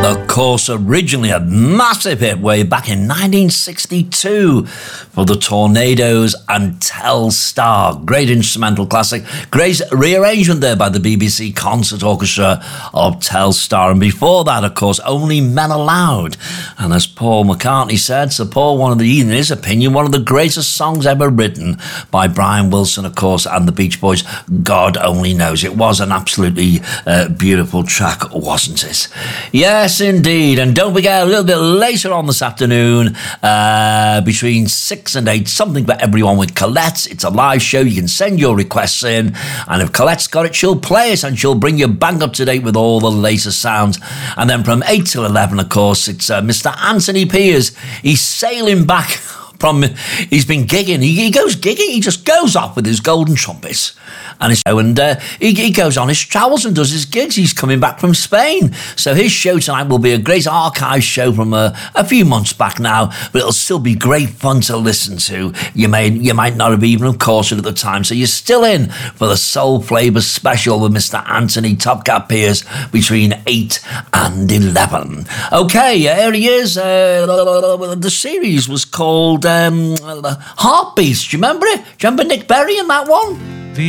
Of course, originally a massive hit way back in 1962 for the Tornadoes and Telstar. Great instrumental classic. Great rearrangement there by the BBC Concert Orchestra of Telstar. And before that, of course, Only Men Allowed. And as Paul McCartney said, Sir Paul, in his opinion, one of the greatest songs ever written by Brian Wilson, of course, and the Beach Boys. God only knows. It was an absolutely beautiful track, wasn't it? Yes, indeed. And don't forget, a little bit later on this afternoon, between 6 and 8, something for everyone with Colette. It's a live show. You can send your requests in, and if Colette's got it, she'll play it, and she'll bring you bang up to date with all the latest sounds. And then from 8 till 11, of course, it's Mr. Anthony Piers. He's sailing back from, he's been gigging. He goes gigging. He just goes off with his golden trumpets. And he goes on his travels and does his gigs. He's coming back from Spain. So his show tonight will be a great archive show from a few months back now, but it'll still be great fun to listen to. You might not have even caught it at the time, so you're still in for the Soul Flavour special with Mr. Anthony Top Cat Piers between 8 and 11. Okay, here he is. The series was called Heartbeats. Do you remember it? Do you remember Nick Berry in that one?